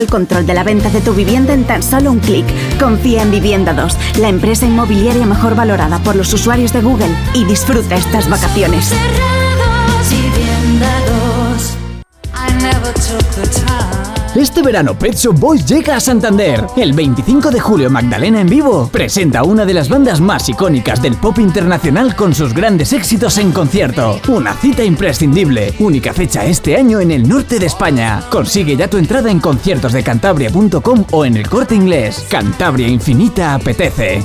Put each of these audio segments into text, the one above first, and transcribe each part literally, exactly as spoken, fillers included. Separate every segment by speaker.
Speaker 1: El control de la venta de tu vivienda en tan solo un clic. Confía en Vivienda dos, la empresa inmobiliaria mejor valorada por los usuarios de Google, y disfruta estas vacaciones.
Speaker 2: Este verano Pet Shop Boys llega a Santander. El veinticinco de julio Magdalena en vivo presenta una de las bandas más icónicas del pop internacional con sus grandes éxitos en concierto. Una cita imprescindible. Única fecha este año en el norte de España. Consigue ya tu entrada en conciertos de cantabria punto com o en El Corte Inglés. Cantabria Infinita apetece.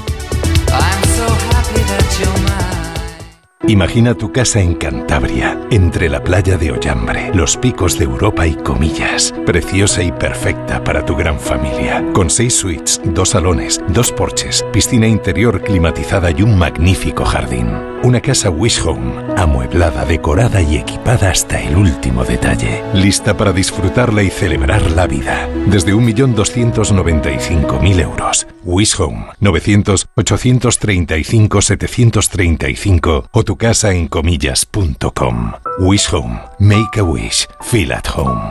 Speaker 3: Imagina tu casa en Cantabria, entre la playa de Ollambre, los picos de Europa y Comillas. Preciosa y perfecta para tu gran familia. Con seis suites, dos salones, dos porches, piscina interior climatizada y un magnífico jardín. Una casa Wish Home, amueblada, decorada y equipada hasta el último detalle. Lista para disfrutarla y celebrar la vida. Desde un millón doscientos noventa y cinco mil euros. Wish Home, novecientos, ochocientos treinta y cinco, setecientos treinta y cinco o tu casa en comillas punto com. Wish Home. Make a wish. Feel at home.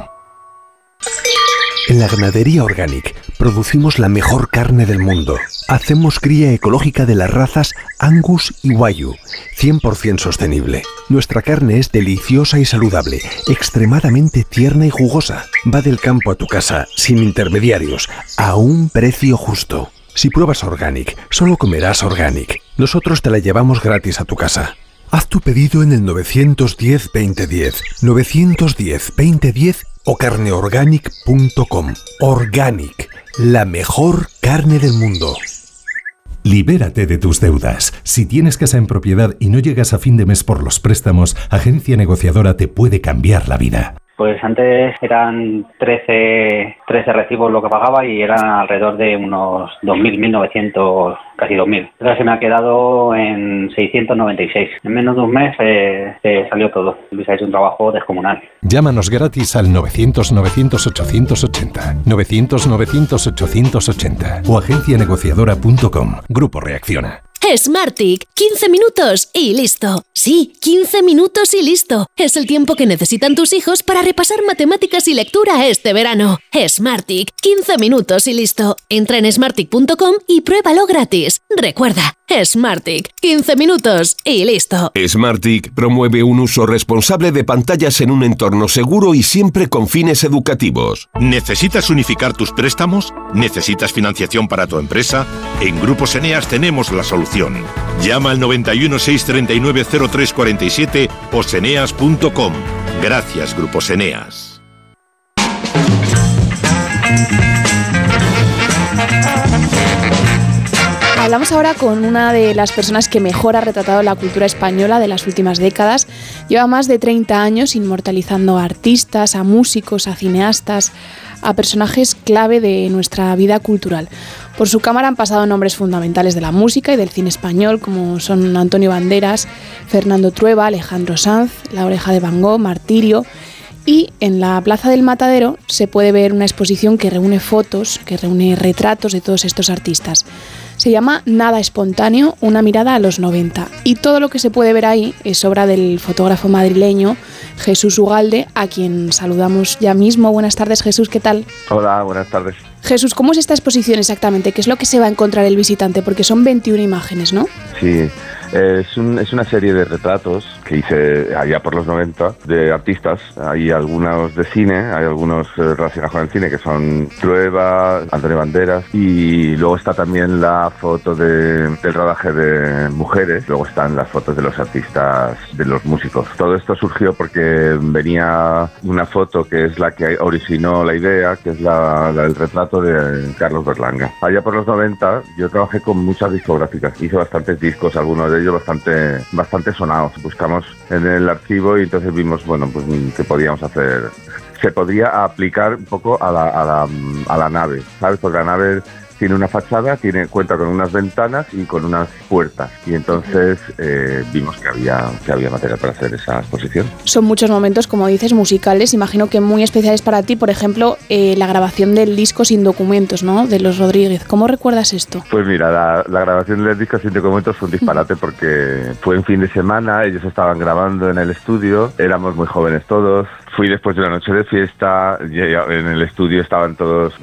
Speaker 4: En la Ganadería Organic producimos la mejor carne del mundo. Hacemos cría ecológica de las razas Angus y Wagyu, cien por ciento sostenible. Nuestra carne es deliciosa y saludable, extremadamente tierna y jugosa. Va del campo a tu casa, sin intermediarios, a un precio justo. Si pruebas Organic, solo comerás Organic. Nosotros te la llevamos gratis a tu casa. Haz tu pedido en el nueve uno cero, veinte diez, nueve uno cero, veinte diez o carne organic punto com. Organic, la mejor carne del mundo.
Speaker 3: Libérate de tus deudas. Si tienes casa en propiedad y no llegas a fin de mes por los préstamos, Agencia Negociadora te puede cambiar la vida.
Speaker 5: Pues antes eran trece, trece recibos lo que pagaba y eran alrededor de unos dos mil, mil novecientos, casi dos mil. Ahora se me ha quedado en seiscientos noventa y seis. En menos de un mes eh, eh, salió todo. Luis ha hecho un trabajo descomunal.
Speaker 3: Llámanos gratis al novecientos, novecientos, ochocientos ochenta, novecientos, novecientos, ochocientos ochenta o agencia negociadora punto com. Grupo Reacciona.
Speaker 6: Smartick, quince minutos y listo. Sí, quince minutos y listo. Es el tiempo que necesitan tus hijos para repasar matemáticas y lectura este verano. Smartick, quince minutos y listo. Entra en smartick punto com y pruébalo gratis. Recuerda, Smartick, quince minutos y listo.
Speaker 7: Smartick promueve un uso responsable de pantallas en un entorno seguro y siempre con fines educativos.
Speaker 8: ¿Necesitas unificar tus préstamos? ¿Necesitas financiación para tu empresa? En Grupos Eneas tenemos la solución. Llama al noventa y uno, seiscientos treinta y nueve, cero tres cuarenta y siete o seneas punto com. Gracias, Grupos Eneas.
Speaker 9: Hablamos ahora con una de las personas que mejor ha retratado la cultura española de las últimas décadas. Lleva más de treinta años inmortalizando a artistas, a músicos, a cineastas, a personajes clave de nuestra vida cultural. Por su cámara han pasado nombres fundamentales de la música y del cine español, como son Antonio Banderas, Fernando Trueba, Alejandro Sanz, La Oreja de Van Gogh, Martirio. Y en la Plaza del Matadero se puede ver una exposición que reúne fotos, que reúne retratos de todos estos artistas. Se llama Nada Espontáneo, una mirada a los noventa. Y todo lo que se puede ver ahí es obra del fotógrafo madrileño Jesús Ugalde, a quien saludamos ya mismo. Buenas tardes, Jesús, ¿qué tal?
Speaker 10: Hola, buenas tardes.
Speaker 9: Jesús, ¿cómo es esta exposición exactamente? ¿Qué es lo que se va a encontrar el visitante? Porque son veintiuna imágenes, ¿no?
Speaker 10: Sí, es, un, es una serie de retratos que hice allá por los noventa de artistas. Hay algunos de cine, hay algunos relacionados con el cine que son Trueba, Antonio Banderas, y luego está también la foto de, del rodaje de mujeres, luego están las fotos de los artistas, de los músicos. Todo esto surgió porque venía una foto que es la que originó la idea, que es la, la del retrato de Carlos Berlanga. Allá por los noventa yo trabajé con muchas discográficas, hice bastantes discos, algunos de ellos bastante, bastante sonados. Buscamos en el archivo y entonces vimos, bueno, pues que podíamos hacer, se podría aplicar un poco a la, a la, a la nave, ¿sabes? Porque la nave tiene una fachada, tiene, cuenta con unas ventanas y con unas puertas. Y entonces eh, vimos que había, que había material para hacer esa exposición.
Speaker 9: Son muchos momentos, como dices, musicales. Imagino que muy especiales para ti. Por ejemplo, eh, la grabación del disco Sin Documentos, ¿no? De Los Rodríguez. ¿Cómo recuerdas esto?
Speaker 10: Pues mira, la, la grabación del disco Sin Documentos fue un disparate porque fue en fin de semana, ellos estaban grabando en el estudio, éramos muy jóvenes todos. Fui después de una noche de fiesta, en el estudio estaban todos